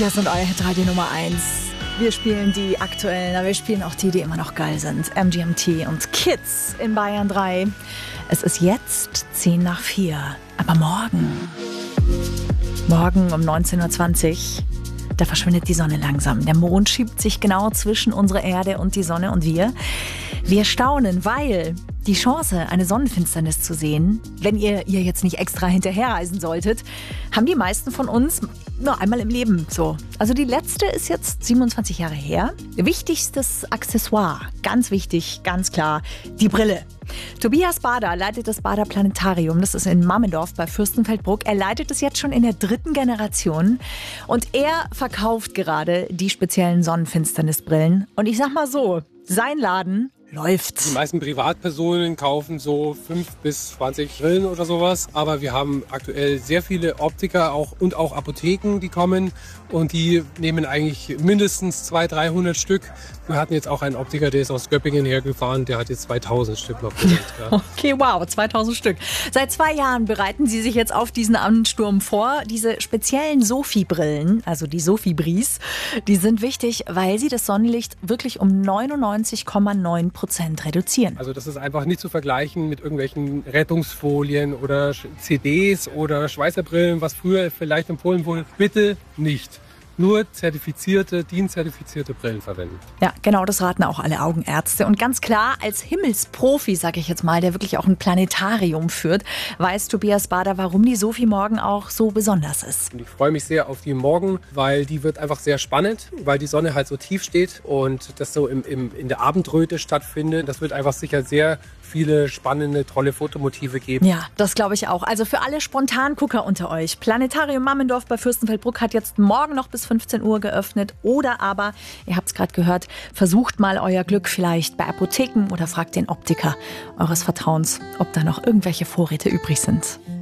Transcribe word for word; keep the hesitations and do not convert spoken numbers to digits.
Hier sind euer Hitradio Nummer eins. Wir spielen die aktuellen, aber wir spielen auch die, die immer noch geil sind. M G M T und Kids in Bayern drei. Es ist jetzt zehn nach vier. Aber morgen, morgen um neunzehn Uhr zwanzig, da verschwindet die Sonne langsam. Der Mond schiebt sich genau zwischen unsere Erde und die Sonne und wir. Wir staunen, weil die Chance, eine Sonnenfinsternis zu sehen, wenn ihr ihr jetzt nicht extra hinterherreisen solltet, haben die meisten von uns nur einmal im Leben so. Also die letzte ist jetzt siebenundzwanzig Jahre her. Wichtigstes Accessoire, ganz wichtig, ganz klar, die Brille. Tobias Bader leitet das Bader Planetarium, das ist in Mammendorf bei Fürstenfeldbruck. Er leitet es jetzt schon in der dritten Generation und er verkauft gerade die speziellen Sonnenfinsternisbrillen. Und ich sag mal so, sein Laden läuft. Die meisten Privatpersonen kaufen so fünf bis zwanzig Brillen oder sowas. Aber wir haben aktuell sehr viele Optiker auch und auch Apotheken, die kommen. Und die nehmen eigentlich mindestens zweihundert, dreihundert Stück. Wir hatten jetzt auch einen Optiker, der ist aus Göppingen hergefahren. Der hat jetzt zweitausend Stück noch bestellt. Ja. Okay, wow, zweitausend Stück. Seit zwei Jahren bereiten Sie sich jetzt auf diesen Ansturm vor. Diese speziellen Sophie-Brillen, also die Sophie-Bries, die sind wichtig, weil sie das Sonnenlicht wirklich um neunundneunzig Komma neun Prozent reduzieren. Also das ist einfach nicht zu vergleichen mit irgendwelchen Rettungsfolien oder C Ds oder Schweißerbrillen, was früher vielleicht empfohlen wurde. Bitte nicht. Nur zertifizierte, D I N-zertifizierte Brillen verwenden. Ja, genau, das raten auch alle Augenärzte. Und ganz klar, als Himmelsprofi, sag ich jetzt mal, der wirklich auch ein Planetarium führt, weiß Tobias Bader, warum die Sophie morgen auch so besonders ist. Und ich freue mich sehr auf die morgen, weil die wird einfach sehr spannend, weil die Sonne halt so tief steht und das so im, im, in der Abendröte stattfindet. Das wird einfach sicher sehr viele spannende, tolle Fotomotive geben. Ja, das glaube ich auch. Also für alle Spontangucker unter euch. Planetarium Mammendorf bei Fürstenfeldbruck hat jetzt morgen noch bis fünfzehn Uhr geöffnet. Oder aber, ihr habt es gerade gehört, versucht mal euer Glück vielleicht bei Apotheken oder fragt den Optiker eures Vertrauens, ob da noch irgendwelche Vorräte übrig sind.